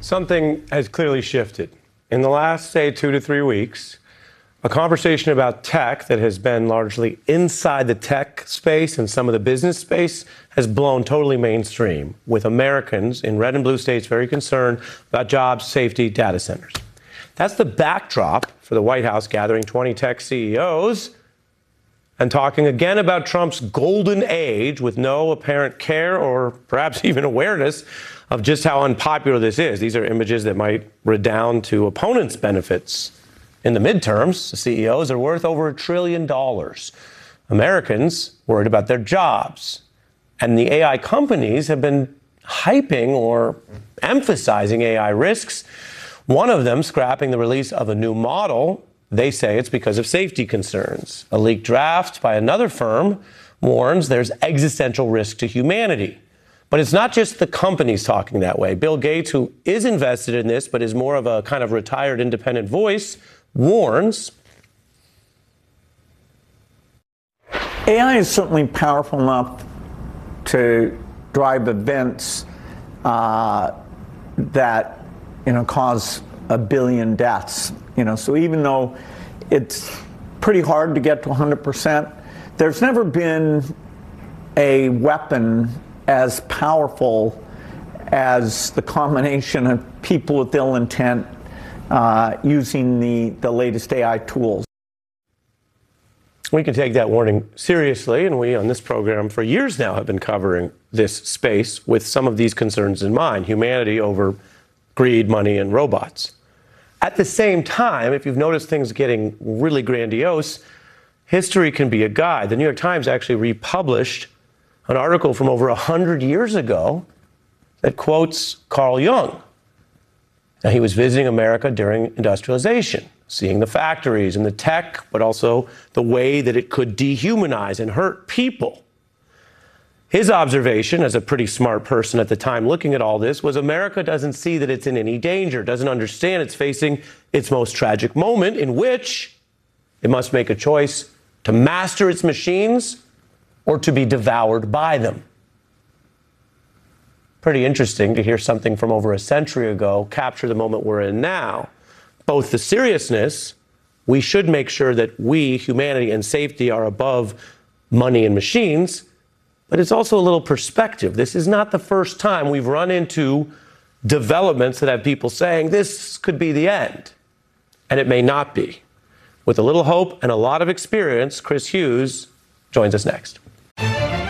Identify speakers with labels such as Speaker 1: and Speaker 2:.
Speaker 1: Something has clearly shifted. In the last, say, 2 to 3 weeks, a conversation about tech that has been largely inside the tech space and some of the business space has blown totally mainstream, with Americans in red and blue states very concerned about jobs, safety, data centers. That's the backdrop for the White House gathering 20 tech CEOs and talking again about Trump's golden age with no apparent care or perhaps even awareness of just how unpopular this is. These are images that might redound to opponents' benefits. In the midterms, the CEOs are worth over $1 trillion. Americans worried about their jobs. And the AI companies have been hyping or emphasizing AI risks. One of them scrapping the release of a new model. They say it's because of safety concerns. A leaked draft by another firm warns there's existential risk to humanity. But it's not just the companies talking that way. Bill Gates, who is invested in this but is more of a kind of retired independent voice, warns.
Speaker 2: AI is certainly powerful enough to drive events that cause 1 billion deaths. So even though it's pretty hard to get to 100%, there's never been a weapon as powerful as the combination of people with ill intent using the latest AI tools.
Speaker 1: We can take that warning seriously, and we on this program for years now have been covering this space with some of these concerns in mind: humanity over greed, money, and robots. At the same time, if you've noticed things getting really grandiose, history can be a guide. The New York Times actually republished an article from over 100 years ago that quotes Carl Jung. Now, he was visiting America during industrialization, seeing the factories and the tech, but also the way that it could dehumanize and hurt people. His observation, as a pretty smart person at the time looking at all this, was America doesn't see that it's in any danger, doesn't understand it's facing its most tragic moment in which it must make a choice to master its machines or to be devoured by them. Pretty interesting to hear something from over a century ago capture the moment we're in now. Both the seriousness, we should make sure that we, humanity and safety, are above money and machines, but it's also a little perspective. This is not the first time we've run into developments that have people saying this could be the end, and it may not be. With a little hope and a lot of experience, Chris Hughes joins us next.